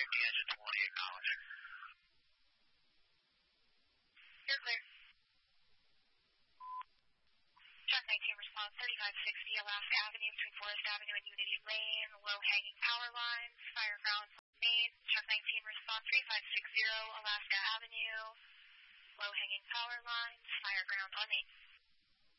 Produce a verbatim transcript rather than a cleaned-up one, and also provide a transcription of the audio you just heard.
safety engine twenty, acknowledging. You're clear. Truck nineteen, response thirty-five sixty Alaska Avenue between Forest Avenue and Unity Lane, low-hanging power lines, fire grounds on main. Truck nineteen, response thirty-five sixty Alaska Avenue, low-hanging power lines, fire grounds on main.